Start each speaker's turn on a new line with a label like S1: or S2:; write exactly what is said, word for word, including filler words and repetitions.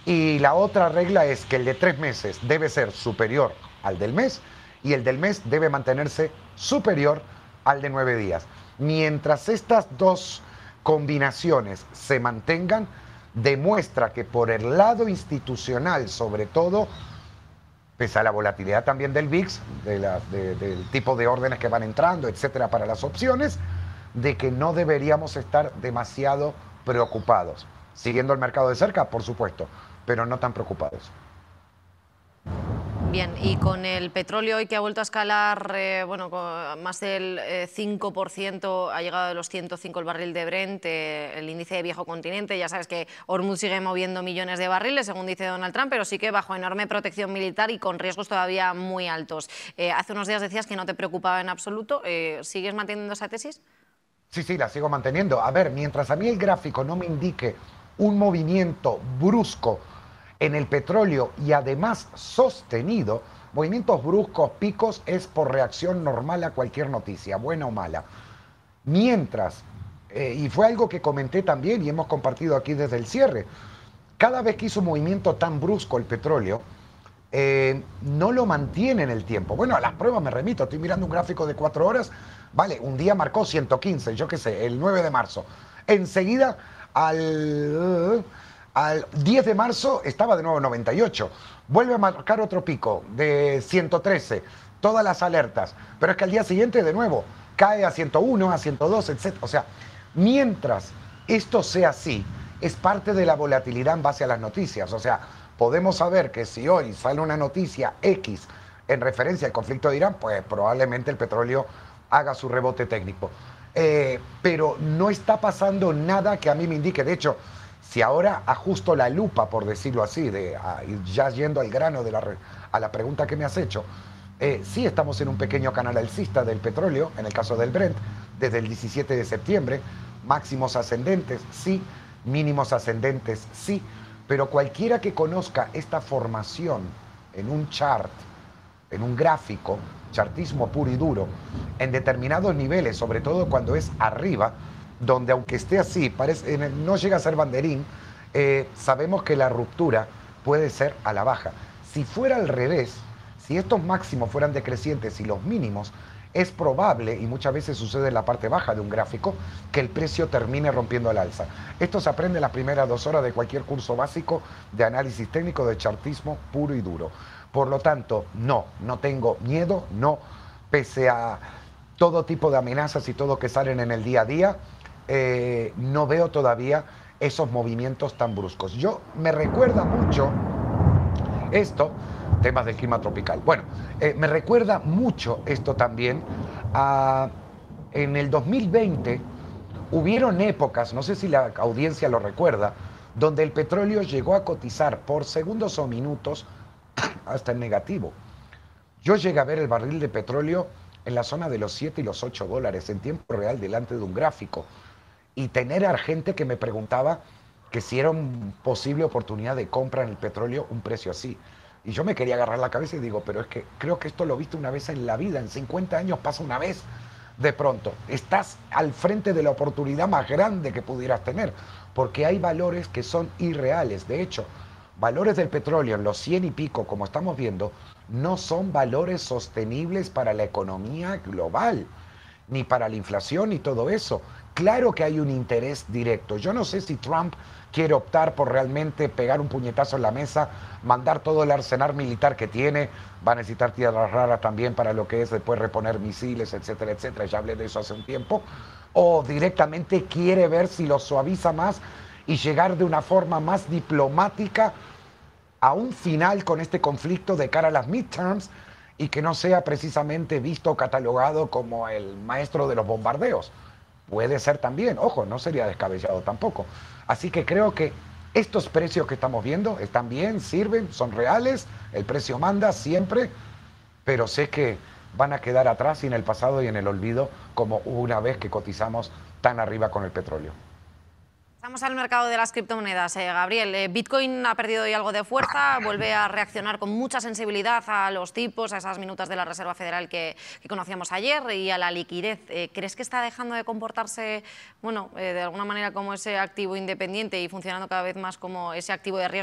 S1: Y la otra regla es que el de tres meses debe ser superior al del mes y el del mes debe mantenerse superior al de nueve días. Mientras estas dos combinaciones se mantengan, demuestra que por el lado institucional, sobre todo, pese a la volatilidad también del V I X, de la, de, del tipo de órdenes que van entrando, etcétera, para las opciones, de que no deberíamos estar demasiado preocupados. Siguiendo el mercado de cerca, por supuesto, pero no tan preocupados.
S2: Bien, y con el petróleo hoy que ha vuelto a escalar, eh, bueno, más del eh, cinco por ciento, ha llegado a los ciento cinco el barril de Brent, eh, el índice de viejo continente. Ya sabes que Hormuz sigue moviendo millones de barriles, según dice Donald Trump, pero sí que bajo enorme protección militar y con riesgos todavía muy altos. Eh, hace unos días decías que no te preocupaba en absoluto. Eh, ¿Sigues manteniendo esa tesis?
S1: Sí, sí, la sigo manteniendo. A ver, mientras a mí el gráfico no me indique un movimiento brusco en el petróleo y además sostenido, movimientos bruscos, picos, es por reacción normal a cualquier noticia, buena o mala. Mientras, eh, y fue algo que comenté también y hemos compartido aquí desde el cierre, cada vez que hizo un movimiento tan brusco el petróleo, eh, no lo mantiene en el tiempo. Bueno, a las pruebas me remito, estoy mirando un gráfico de cuatro horas, vale, un día marcó ciento quince, yo qué sé, el nueve de marzo. Enseguida, al... Al diez de marzo estaba de nuevo noventa y ocho. Vuelve a marcar otro pico de ciento trece. Todas las alertas. Pero es que al día siguiente de nuevo cae a ciento uno, a ciento dos, etcétera. O sea, mientras esto sea así, es parte de la volatilidad en base a las noticias. O sea, podemos saber que si hoy sale una noticia X en referencia al conflicto de Irán, pues probablemente el petróleo haga su rebote técnico. Eh, pero no está pasando nada que a mí me indique. De hecho, si ahora ajusto la lupa, por decirlo así, de, a, ya yendo al grano de la, a la pregunta que me has hecho, eh, sí estamos en un pequeño canal alcista del petróleo, en el caso del Brent, desde el diecisiete de septiembre, máximos ascendentes, sí, mínimos ascendentes, sí, pero cualquiera que conozca esta formación en un chart, en un gráfico, chartismo puro y duro, en determinados niveles, sobre todo cuando es arriba, donde aunque esté así, parece, no llega a ser banderín, eh, sabemos que la ruptura puede ser a la baja. Si fuera al revés, si estos máximos fueran decrecientes y los mínimos, es probable, y muchas veces sucede en la parte baja de un gráfico, que el precio termine rompiendo al alza. Esto se aprende en las primeras dos horas de cualquier curso básico de análisis técnico de chartismo puro y duro. Por lo tanto, no, no tengo miedo, no, pese a todo tipo de amenazas y todo que salen en el día a día, Eh, no veo todavía esos movimientos tan bruscos. Yo me recuerda mucho esto, temas del clima tropical. Bueno, eh, me recuerda mucho esto también a, en el dos mil veinte hubieron épocas, no sé si la audiencia lo recuerda, donde el petróleo llegó a cotizar por segundos o minutos hasta en negativo. Yo llegué a ver el barril de petróleo en la zona de los siete y los ocho dólares en tiempo real delante de un gráfico. Y tener a gente que me preguntaba que si era una posible oportunidad de compra en el petróleo un precio así. Y yo me quería agarrar la cabeza y digo, pero es que creo que esto lo viste una vez en la vida, en cincuenta años pasa una vez. De pronto, estás al frente de la oportunidad más grande que pudieras tener, porque hay valores que son irreales. De hecho, valores del petróleo en los cien y pico, como estamos viendo, no son valores sostenibles para la economía global, ni para la inflación y todo eso. Claro que hay un interés directo. Yo no sé si Trump quiere optar por realmente pegar un puñetazo en la mesa, mandar todo el arsenal militar que tiene, va a necesitar tierras raras también para lo que es después reponer misiles, etcétera, etcétera, ya hablé de eso hace un tiempo, o directamente quiere ver si lo suaviza más y llegar de una forma más diplomática a un final con este conflicto de cara a las midterms y que no sea precisamente visto o catalogado como el maestro de los bombardeos. Puede ser también, ojo, no sería descabellado tampoco. Así que creo que estos precios que estamos viendo están bien, sirven, son reales, el precio manda siempre, pero sé que van a quedar atrás y en el pasado y en el olvido como una vez que cotizamos tan arriba con el petróleo.
S2: Pasamos al mercado de las criptomonedas. Eh, Gabriel, eh, Bitcoin ha perdido hoy algo de fuerza, vuelve a reaccionar con mucha sensibilidad a los tipos, a esas minutas de la Reserva Federal que, que conocíamos ayer y a la liquidez. Eh, ¿Crees que está dejando de comportarse, bueno, eh, de alguna manera como ese activo independiente y funcionando cada vez más como ese activo de riesgo